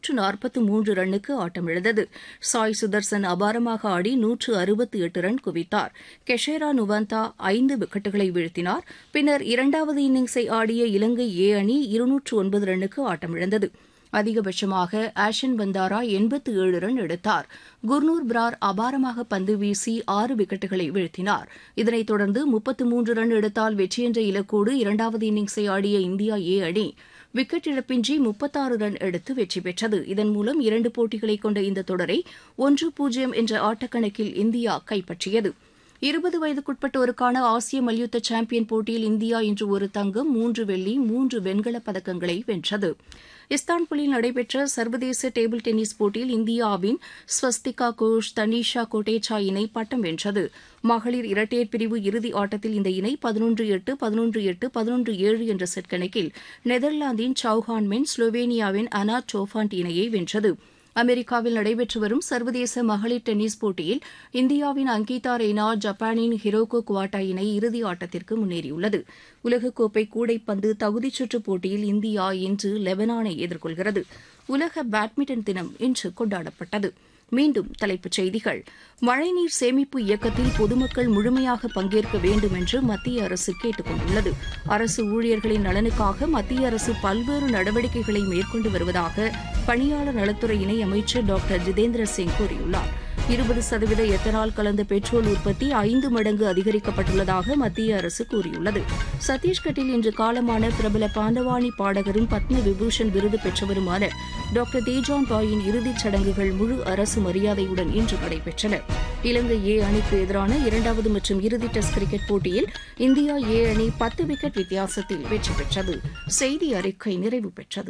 143 ரன்னுக்கு ஆட்டமிழந்தது. சாய் சுதர்சன் அபாரமாக ஆடி 168 ரன் குவித்தார். கெஷேரா நுவாந்தா 5 விக்கெட்டுகளை வீழ்த்தினார். பின்னர் இரண்டாவது இன்னிங்ஸை ஆடிய இலங்கை ஏ அணி 209 ரன்னுக்கு ஆட்டமிழந்தது. அதிகபட்சமாக ஆஷன் பந்தாரா 87 ரன் எடுத்தார். குர்னூர் பிரார் அபாரமாக பந்து வீசி 6 விக்கெட்டுகளை வீழ்த்தினார். இதனைத் தொடர்ந்து 33 ரன் எடுத்தால் வெற்றி என்ற இலக்கோடு இரண்டாவது இன்னிங்ஸை ஆடிய இந்தியா ஏ அணி விக்கெட் இழப்பின்றி 36 ரன் எடுத்து வெற்றி பெற்றது. இதன் மூலம் 2 போட்டிகளை கொண்ட இந்த தொடரை 1-0 என்ற ஆட்டக்கணக்கில் இந்தியா கைப்பற்றியது. 20 வயதுக்குட்பட்டோருக்கான ஆசிய மல்யுத்த சாம்பியன் போட்டியில் இந்தியா இன்று ஒரு தங்கம், 3 வெள்ளி, 3 வெண்கலப் பதக்கங்களை வென்றது. இஸ்தான்புல்லில் நடைபெற்ற சர்வதேச டேபிள் டென்னிஸ் போட்டியில் இந்தியாவின் ஸ்வஸ்திகா கோஷ், தனிஷா கோட்டேச்சா இணை பட்டம் வென்றது. மகளிர் இரட்டையர் பிரிவு இறுதி ஆட்டத்தில் இந்த இணை 11-8, 11-8, 11-7 என்ற செட் கணக்கில் நெதர்லாந்தின் சவுஹான் மென், ஸ்லோவேனியாவின் அனா டோஃபாண்ட் இணையை வென்றது. அமெரிக்காவில் நடைபெற்று வரும் சர்வதேச மகளிர் டென்னிஸ் போட்டியில் இந்தியாவின் அங்கிதா ரெய்னா, ஜப்பானின் ஹிரோகோ குவாட்டா இணை இறுதி ஆட்டத்திற்கு முன்னேறியுள்ளது. உலகக்கோப்பை கூடைப்பந்து தகுதிச்சுற்று போட்டியில் இந்தியா இன்று லெபனானை எதிர்கொள்கிறது. உலக பேட்மிண்டன் தினம் இன்று கொண்டாடப்பட்டது. மீண்டும் தலைப்புச் செய்திகள். மழைநீர் சேமிப்பு இயக்கத்தில் பொதுமக்கள் முழுமையாக பங்கேற்க வேண்டும் என்று மத்திய அரசு கேட்டுக் கொண்டுள்ளது. அரசு ஊழியர்களின் நலனுக்காக மத்திய அரசு பல்வேறு நடவடிக்கைகளை மேற்கொண்டு வருவதாக பணியாளர் நலத்துறை இணை அமைச்சர் டாக்டர் ஜிதேந்திர சிங் கூறியுள்ளார். 20% எத்தனால் கலந்த பெட்ரோல் உற்பத்தி 5 மடங்கு அதிகரிக்கப்பட்டுள்ளதாக மத்திய அரசு கூறியுள்ளது. சத்தீஸ்கட்டில் இன்று காலமான பிரபல பாண்டவாணி பாடகரும் பத்ம விபூஷன் விருது பெற்றவருமான டாக்டர் தேஜான் பாயின் இறுதிச் சடங்குகள் முழு அரசு மரியாதையுடன் இன்று நடைபெற்றன. இலங்கை ஏ அணிக்கு எதிரான 2வது மற்றும் இறுதி டெஸ்ட் கிரிக்கெட் போட்டியில் இந்தியா ஏ அணி 10 விக்கெட் வித்தியாசத்தில் வெற்றி பெற்றது. செய்தி அறிக்கை நிறைவு பெற்றது.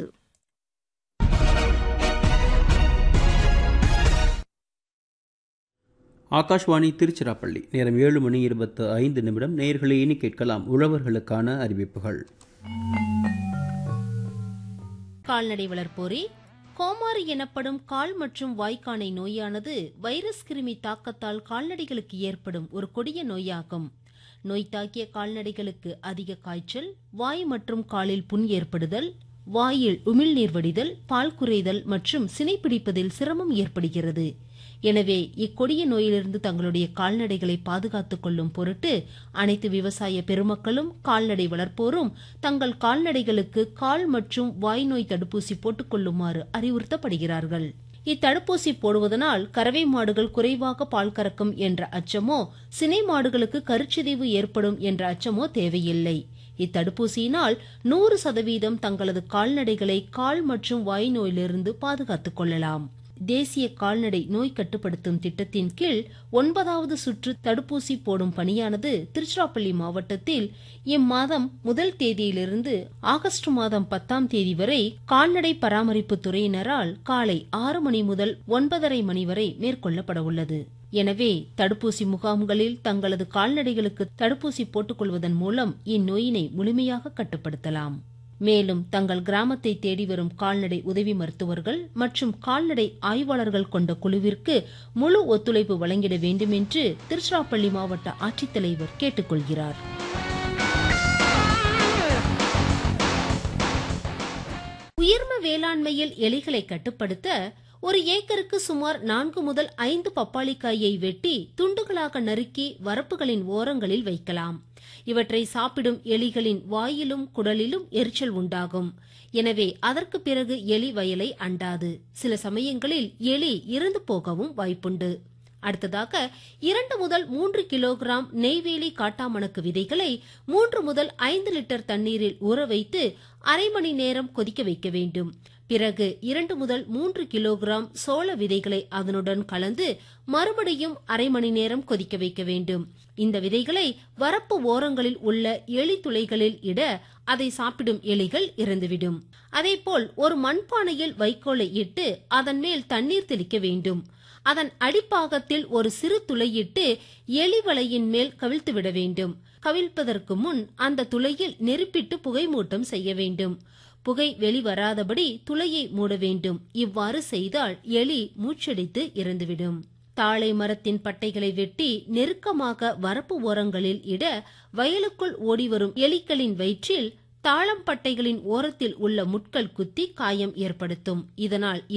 ஆகாஷ்வாணி திருச்சிராப்பள்ளி. நேரம் 7:25. நேயர்களை இனி கேட்கலாம் உழவர்களுக்கான அறிவிப்புகள். கால்நடை வளர்ப்போரே, கோமாரி எனப்படும் கால் மற்றும் வாய்க்கானை நோயானது வைரஸ் கிருமி தாக்கத்தால் கால்நடைகளுக்கு ஏற்படும் ஒரு கொடிய நோயாகும். நோய் தாக்கிய கால்நடைகளுக்கு அதிக காய்ச்சல், வாய் மற்றும் காலில் புண் ஏற்படுதல், வாயில் உமிழ்நீர் வடிதல், பால் குறைதல் மற்றும் சினைப்பிடிப்பதில் சிரமம் ஏற்படுகிறது. எனவே இக்கொடிய நோயிலிருந்து தங்களுடைய கால்நடைகளை பாதுகாத்துக் கொள்ளும் பொருட்டு அனைத்து விவசாய பெருமக்களும் கால்நடை வளர்ப்போரும் தங்கள் கால்நடைகளுக்கு கால் மற்றும் வாய் நோய் தடுப்பூசி போட்டுக் கொள்ளுமாறு அறிவுறுத்தப்படுகிறார்கள். இத்தடுப்பூசி போடுவதனால் கறவை மாடுகள் குறைவாக பால் கறக்கும் என்ற அச்சமோ, சினை மாடுகளுக்கு கருச்சிதைவு ஏற்படும் என்ற அச்சமோ தேவையில்லை. இத்தடுப்பூசியினால் 100% தங்களது கால்நடைகளை கால் மற்றும் வாய் நோயிலிருந்து பாதுகாத்துக் கொள்ளலாம். தேசிய கால்நடை நோய் கட்டுப்படுத்தும் திட்டத்தின் கீழ் 9வது சுற்று தடுப்பூசி போடும் பணியானது திருச்சிராப்பள்ளி மாவட்டத்தில் இம்மாதம் 1 தேதியிலிருந்து ஆகஸ்ட் மாதம் 10 தேதி வரை கால்நடை பராமரிப்பு துறையினரால் காலை 6 மணி முதல் 9:30 மணி வரை மேற்கொள்ளப்பட உள்ளது. எனவே தடுப்பூசி முகாம்களில் தங்களது கால்நடைகளுக்கு தடுப்பூசி போட்டுக் கொள்வதன் மூலம் இந்நோயினை முழுமையாக கட்டுப்படுத்தலாம். மேலும் தங்கள் கிராமத்தை தேடி வரும் கால்நடை உதவி மருத்துவர்கள் மற்றும் கால்நடை ஆய்வாளர்கள் கொண்ட குழுவிற்கு முழு ஒத்துழைப்பு வழங்கிட வேண்டும் என்று திருச்சிராப்பள்ளி மாவட்ட ஆட்சித்தலைவர் கேட்டுக்கொள்கிறார். உயர்ம வேளாண்மையில் எலிகளை கட்டுப்படுத்த 1 ஏக்கருக்கு சுமார் 4 முதல் 5 பப்பாளிக்காயை வெட்டி துண்டுகளாக நறுக்கி வரப்புகளின் ஓரங்களில் வைக்கலாம். இவற்றை சாப்பிடும் எலிகளின் வாயிலும் குடலிலும் எரிச்சல் உண்டாகும். எனவே அதற்கு பிறகு எலி வயலை அண்டாது. சில சமயங்களில் எலி இறந்து போகவும் வாய்ப்புண்டு. அடுத்ததாக 2 முதல் 3 கிலோகிராம் நெய்வேலி காட்டாமணக்கு விதைகளை 3 முதல் 5 லிட்டர் தண்ணீரில் ஊற வைத்து அரை மணி நேரம் கொதிக்க வைக்க வேண்டும். பிறகு 2 முதல் 3 கிலோகிராம் சோள விதைகளை அதனுடன் கலந்து மறுபடியும் அரை மணி நேரம் கொதிக்க வைக்க வேண்டும். இந்த விதைகளை வரப்பு ஓரங்களில் உள்ள எலி துளைகளில் இட அதை சாப்பிடும் எலிகள் இறந்துவிடும். அதேபோல் ஒரு மண்பானையில் வைக்கோலை இட்டு அதன் மேல் தண்ணீர் தெளிக்க வேண்டும். அதன் அடிப்பாகத்தில் ஒரு சிறு துளையிட்டு எலி வலையின் மேல் கவிழ்த்து விட வேண்டும். கவிழ்ப்பதற்கு முன் அந்த துளையில் நெருப்பிட்டு புகை மூட்டம் செய்ய வேண்டும். புகை வெளிவராதபடி துளையை மூட வேண்டும். இவ்வாறு செய்தால் எலி மூச்சடித்து இறந்துவிடும். தாழை மரத்தின் பட்டைகளை வெட்டி நெருக்கமாக வரப்பு ஓரங்களில் இட வயலுக்குள் ஓடிவரும் எலிகளின் வயிற்றில் தாழம் பட்டைகளின் ஓரத்தில் உள்ள முட்கள் குத்தி காயம் ஏற்படுத்தும். இதனால்